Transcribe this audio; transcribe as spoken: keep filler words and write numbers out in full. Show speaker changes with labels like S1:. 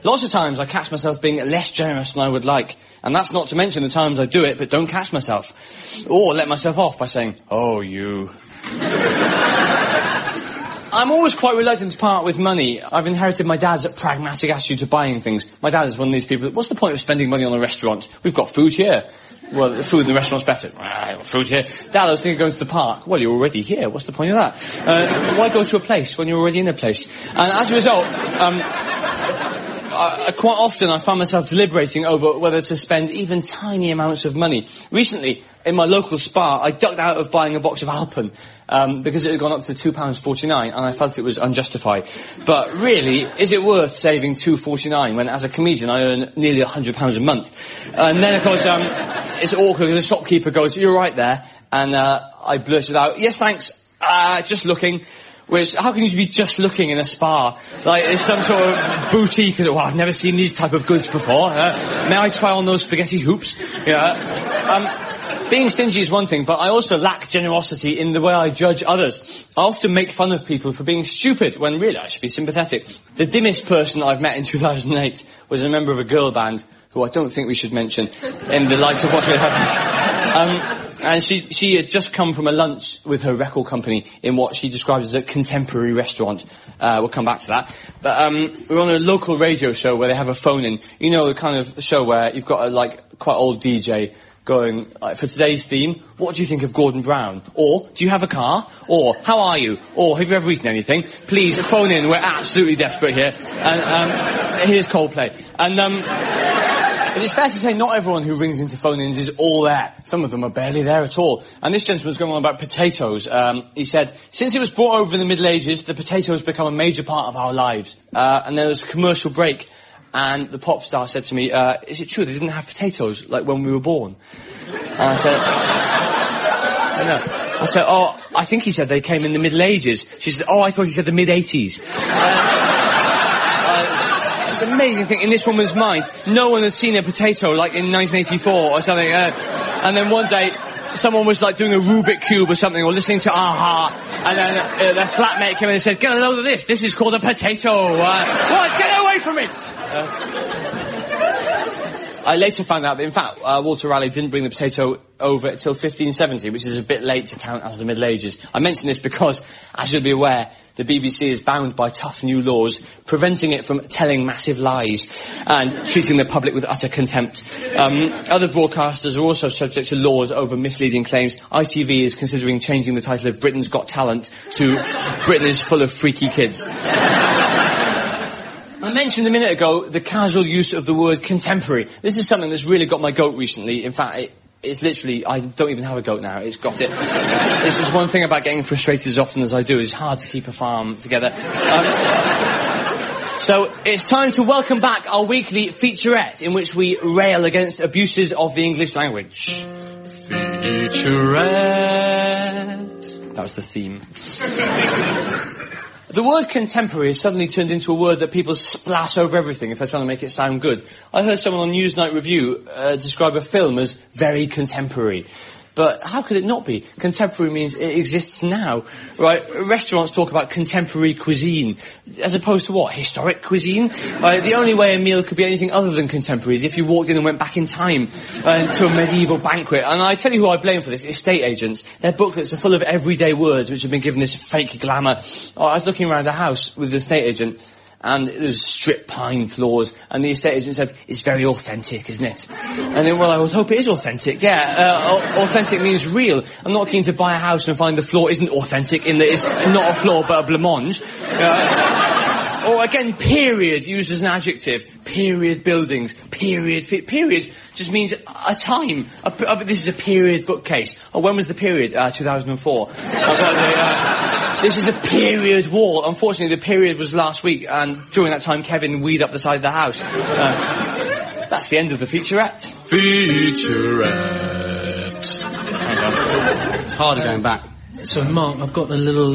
S1: Lots of times I catch myself being less generous than I would like. And that's not to mention the times I do it but don't catch myself. Or let myself off by saying, oh, you. I'm always quite reluctant to part with money. I've inherited my dad's pragmatic attitude to buying things. My dad is one of these people, what's the point of spending money on a restaurant? We've got food here. Well, the food in the restaurant's better. Ah, food here. Dad, I was thinking of going to the park. Well, you're already here. What's the point of that? Uh, why go to a place when you're already in a place? And as a result, um, I, quite often I find myself deliberating over whether to spend even tiny amounts of money. Recently, in my local Spar, I ducked out of buying a box of Alpen. Um, because it had gone up to two pounds forty-nine and I felt it was unjustified. But really, is it worth saving two pounds forty-nine when as a comedian I earn nearly one hundred pounds a month? And then of course, um, it's awkward because the shopkeeper goes, you're right there. And, uh, I blurted out, yes thanks, uh, just looking. Which, how can you be just looking in a Spar? Like, it's some sort of boutique, well, I've never seen these type of goods before. Uh, may I try on those spaghetti hoops? Yeah. Um, Being stingy is one thing, but I also lack generosity in the way I judge others. I often make fun of people for being stupid, when really I should be sympathetic. The dimmest person I've met in two thousand eight was a member of a girl band, who I don't think we should mention, in the light of what we have. Um, and she, she had just come from a lunch with her record company in what she described as a contemporary restaurant. Uh, we'll come back to that. But, um, we're on a local radio show where they have a phone-in. You know, the kind of show where you've got a, like, quite old D J going, like, for today's theme, what do you think of Gordon Brown? Or, do you have a car? Or, how are you? Or, have you ever eaten anything? Please, phone in, we're absolutely desperate here. And, um, here's Coldplay. And, um, but it's fair to say not everyone who rings into phone-ins is all there. Some of them are barely there at all. And this gentleman's going on about potatoes. Um, he said, since it was brought over in the Middle Ages, the potato has become a major part of our lives. Uh, and there was a commercial break. And the pop star said to me, uh, is it true they didn't have potatoes, like, when we were born? And I said, I know. I said, oh, I think he said they came in the Middle Ages. She said, oh, I thought he said the mid-eighties. Uh, uh, it's an amazing thing, in this woman's mind, no one had seen a potato, like, in nineteen eighty-four or something. Uh, and then one day, someone was, like, doing a Rubik Cube or something, or listening to Aha, and then uh, their flatmate came in and said, get a load of this, this is called a potato. Uh, what? Get away from me! Uh, I later found out that, in fact, uh, Walter Raleigh didn't bring the potato over until fifteen seventy, which is a bit late to count as the Middle Ages. I mention this because, as you'll be aware, the B B C is bound by tough new laws, preventing it from telling massive lies and treating the public with utter contempt. Um, other broadcasters are also subject to laws over misleading claims. I T V is considering changing the title of Britain's Got Talent to Britain is Full of Freaky Kids. I mentioned a minute ago the casual use of the word contemporary. This is something that's really got my goat recently. In fact, it, it's literally, I don't even have a goat now. It's got it. This is one thing about getting frustrated as often as I do. It's hard to keep a farm together. Um, so it's time to welcome back our weekly featurette in which we rail against abuses of the English language. Featurette. That was the theme. The word contemporary has suddenly turned into a word that people splash over everything if they're trying to make it sound good. I heard someone on Newsnight Review uh, describe a film as very contemporary. But how could it not be? Contemporary means it exists now, right? Restaurants talk about contemporary cuisine, as opposed to what? Historic cuisine? Uh, the only way a meal could be anything other than contemporary is if you walked in and went back in time uh, to a medieval banquet. And I tell you who I blame for this, estate agents. Their booklets are full of everyday words which have been given this fake glamour. Oh, I was looking around a house with an estate agent, and there's strip pine floors, and the estate agent said, it's very authentic, isn't it? And then, well, I would hope it is authentic, yeah. Uh, authentic means real. I'm not keen to buy a house and find the floor isn't authentic, in that it's not a floor but a blancmange. Uh, or again, period, used as an adjective. Period buildings, period, fi- period just means a time. A, a, this is a period bookcase. Oh, when was the period? Uh, two thousand four. uh, This is a period wall. Unfortunately, the period was last week, and during that time, Kevin weed up the side of the house. Uh, that's the end of the featurette.
S2: Featurette.
S3: It's harder going back.
S2: So, Mark, I've got a little